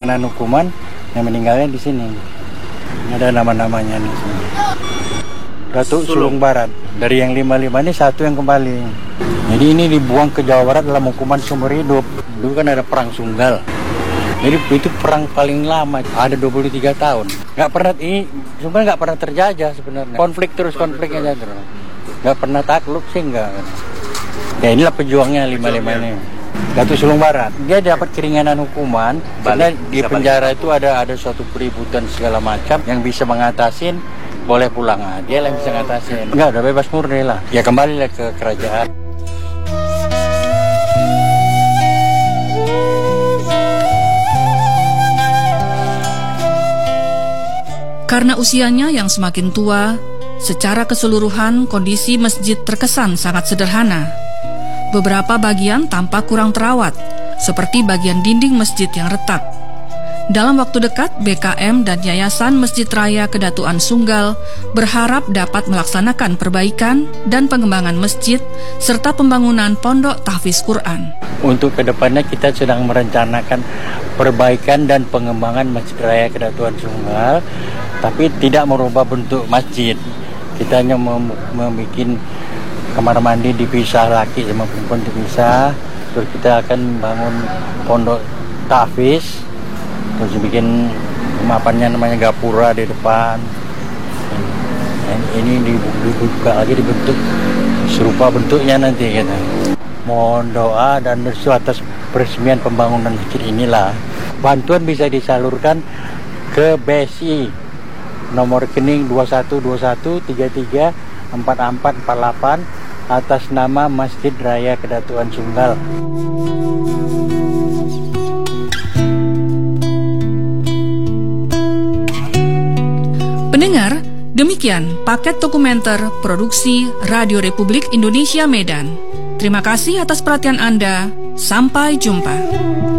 keringanan hukuman, yang meninggalnya di sini. Ada nama-namanya di sini. Datuk Sulung Barat. Dari yang 55 ini satu yang kembali. Jadi ini dibuang ke Jawa Barat dalam hukuman seumur hidup. Dulu kan ada perang Sunggal. Jadi itu perang paling lama, ada 23 tahun. Sebenarnya nggak pernah terjajah sebenarnya. Konfliknya aja terus. Nggak pernah takluk sih enggak. Ya inilah pejuangnya 55 ini. Datuk Sulung Barat. Dia dapat keringanan hukuman karena di penjara itu ada suatu keributan segala macam yang bisa mengatasin, boleh pulang. Dia yang bisa ngatasin. Enggak, udah bebas murni lah. Ya kembali ke kerajaan. Karena usianya yang semakin tua, secara keseluruhan kondisi masjid terkesan sangat sederhana. Beberapa bagian tampak kurang terawat, seperti bagian dinding masjid yang retak. Dalam waktu dekat, BKM dan Yayasan Masjid Raya Kedatuan Sunggal berharap dapat melaksanakan perbaikan dan pengembangan masjid serta pembangunan pondok tahfiz Quran. Untuk kedepannya kita sedang merencanakan perbaikan dan pengembangan Masjid Raya Kedatuan Sunggal, tapi tidak merubah bentuk masjid. Kita hanya membuat kamar mandi dipisah, laki sama perempuan dipisah. Terus kita akan bangun pondok tahfiz. Terus bikin mapannya namanya gapura di depan. Ini dibuka lagi dibentuk serupa bentuknya nanti gitu. Mohon doa dan restu atas peresmian pembangunan masjid inilah. Bantuan bisa disalurkan ke BSI nomor rekening 2121334448 atas nama Masjid Raya Kedatuan Sunggal. Pendengar, demikian paket dokumenter produksi Radio Republik Indonesia Medan. Terima kasih atas perhatian Anda. Sampai jumpa.